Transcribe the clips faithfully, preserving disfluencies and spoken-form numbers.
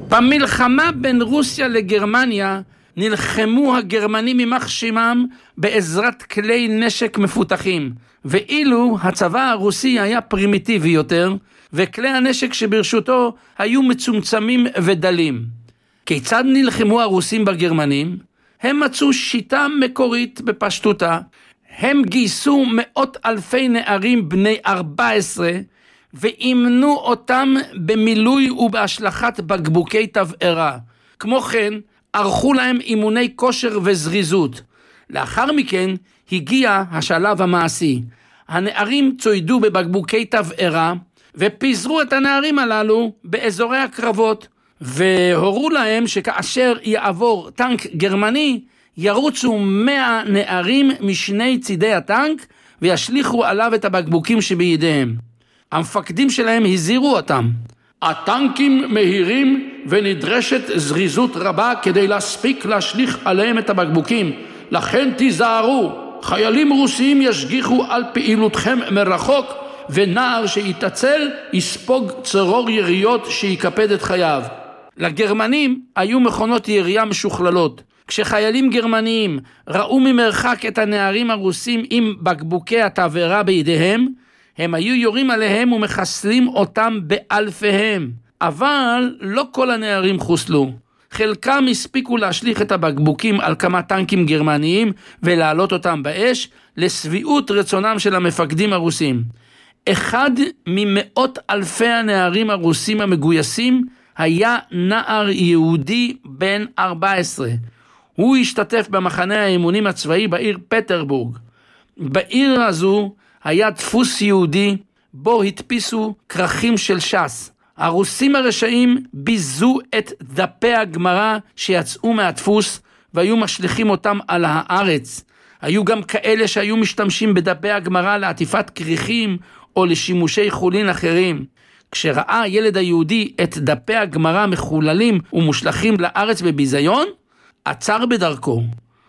במלחמה בין רוסיה לגרמניה נלחמו הגרמנים ממח שמם בעזרת כלי נשק מפותחים, ואילו הצבא הרוסי היה פרימיטיבי יותר, וכלי הנשק שברשותו היו מצומצמים ודלים. כיצד נלחמו הרוסים בגרמנים? הם מצאו שיטה מקורית בפשטותה. הם גייסו מאות אלפי נערים בני ארבע עשרה, ואימנו אותם במילוי ובהשלכת בקבוקי תבערה. כמו כן, ערכו להם אימוני כושר וזריזות. לאחר מכן הגיע השלב המעשי. הנערים צוידו בבקבוקי תבערה, ופיזרו את הנערים הללו באזורי הקרבות, והורו להם שכאשר יעבור טנק גרמני, ירוצו מאה נערים משני צידי הטנק, וישליחו עליו את הבקבוקים שבידיהם. המפקדים שלהם הזהירו אותם. הטנקים מהירים ונדרשת זריזות רבה כדי להספיק להשליך עליהם את הבקבוקים. לכן תיזהרו, חיילים רוסיים ישגיחו על פעילותכם מרחוק, ונער שיתעצל יספוג צרור יריות שיקפד את חייו. לגרמנים היו מכונות ירייה משוכללות. כשחיילים גרמניים ראו ממרחק את הנערים הרוסים עם בקבוקי התבערה בידיהם, הם היו יורים עליהם ומחסלים אותם באלפיהם. אבל לא כל הנערים חוסלו. חלקם הספיקו להשליך את הבקבוקים על כמה טנקים גרמניים ולהעלות אותם באש, לשביעות רצונם של המפקדים הרוסים. אחד ממאות אלפי הנערים הרוסים המגויסים היה נער יהודי בן ארבע עשרה. הוא השתתף במחנה האימונים הצבאי בעיר פטרבורג. בעיר הזו היה דפוס יהודי בו הדפיסו כרכים של ש"ס. הרוסים הרשעים ביזו את דפי הגמרא שיצאו מהדפוס והיו משליכים אותם על הארץ. היו גם כאלה שהיו משתמשים בדפי הגמרא לעטיפת כריכים או לשימושי חולין אחרים. כשראה ילד היהודי את דפי הגמרא מחוללים ומושלכים לארץ בביזיון, עצר בדרכו.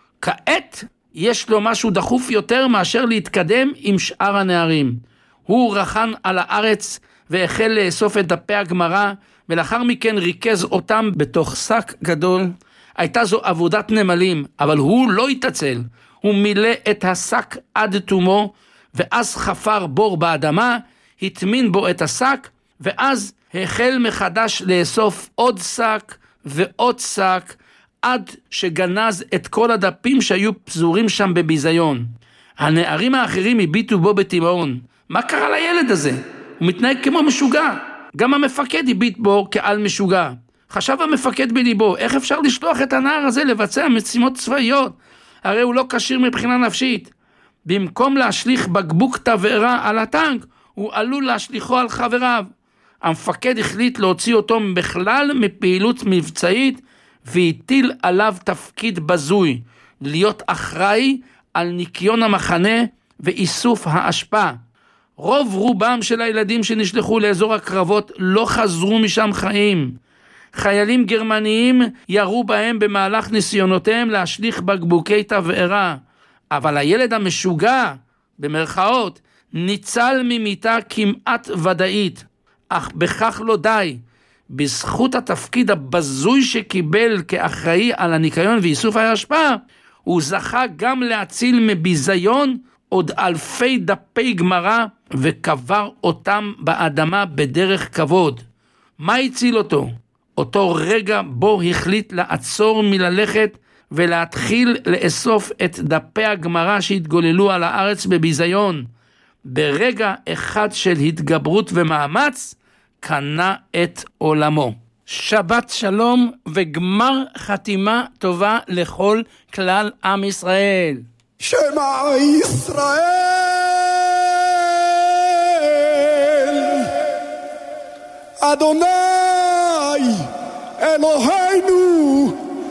כעת יש לו משהו דחוף יותר מאשר להתקדם עם שאר הנערים. הוא רחן על הארץ והחל לאסוף את דפי הגמרא, ולאחר מכן ריכז אותם בתוך שק גדול. הייתה זו עבודת נמלים, אבל הוא לא התעצל. הוא מילא את השק עד תומו, ואז חפר בור באדמה, התמין בו את השק, ואז החל מחדש לאסוף עוד שק ועוד שק, עד שגנז את כל הדפים שהיו פזורים שם בביזיון. הנערים האחרים הביטו בו בתימהון. מה קרה לילד הזה? הוא מתנהג כמו משוגע. גם המפקד הביט בו כעל משוגע. חשב המפקד בליבו, איך אפשר לשלוח את הנער הזה לבצע משימות צבאיות? הרי הוא לא כשיר מבחינה נפשית. במקום להשליך בקבוק תבערה על הטנק, הוא עלול להשליחו על חבריו. המפקד החליט להוציא אותו בכלל מפעילות מבצעית, והטיל עליו תפקיד בזוי, להיות אחראי על ניקיון המחנה ואיסוף האשפה. רוב רובם של הילדים שנשלחו לאזור הקרבות לא חזרו משם חיים. חיילים גרמניים ירו בהם במהלך ניסיונותיהם להשליך בקבוקי תבערה, אבל הילד המשוגע, במרכאות, ניצל ממיתה כמעט ודאית. אך בכך לא די. בזכות התפקיד הבזוי שקיבל כאחראי על הניקיון ואיסוף האשפה, הוא זכה גם להציל מביזיון עוד אלפי דפי גמרא, וקבר אותם באדמה בדרך כבוד. מה הציל אותו? אותו רגע בו החליט לעצור מללכת ולהתחיל לאסוף את דפי הגמרא שהתגוללו על הארץ בביזיון. ברגע אחד של התגברות ומאמץ, קנה את עולמו. שבת שלום וגמר חתימה טובה לכל כלל עם ישראל. שמע ישראל, אדוני אלוהינו